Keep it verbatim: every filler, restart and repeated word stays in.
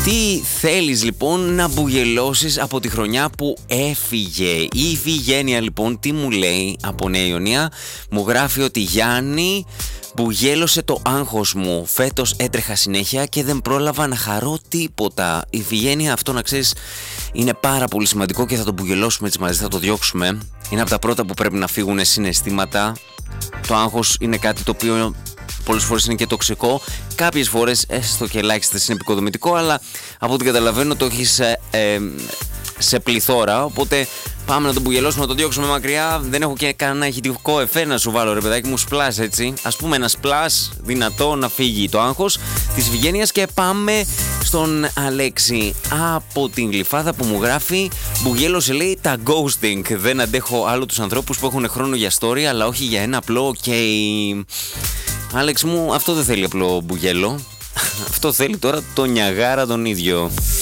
Τι θέλεις λοιπόν να μπουγελώσεις από τη χρονιά που έφυγε? Η Ιφηγένεια λοιπόν τι μου λέει από Νέα Ιωνία? Μου γράφει ότι Γιάννη, μπουγέλωσε το άγχος μου. Φέτος έτρεχα συνέχεια και δεν πρόλαβα να χαρώ τίποτα. Η Ιφηγένεια, αυτό να ξέρεις είναι πάρα πολύ σημαντικό και θα το μπουγελώσουμε έτσι μαζί, θα το διώξουμε. Είναι από τα πρώτα που πρέπει να φύγουν συναισθήματα. Το άγχος είναι κάτι το οποίο πολλές φορές είναι και τοξικό, κάποιες φορές έστω και ελάχιστες είναι επικοδομητικό, αλλά από ό,τι καταλαβαίνω το έχεις ε, ε, σε πληθώρα, οπότε πάμε να τον μπουγελώσουμε, να τον διώξουμε μακριά. Δεν έχω και κανένα ηχητικό εφέ να σου βάλω, ρε παιδάκι μου, σπλάς έτσι. Ας πούμε ένα σπλάς δυνατό να φύγει το άγχος της Ιφηγένειας. Και πάμε στον Αλέξη από την Γλυφάδα που μου γράφει, μπουγέλωσε λέει τα ghosting. Δεν αντέχω άλλο τους ανθρώπους που έχουν χρόνο για story, αλλά όχι για ένα απλό ok. Άλεξ μου, αυτό δεν θέλει απλό μπουγέλο. Αυτό θέλει τώρα το νιαγάρα τον ίδιο.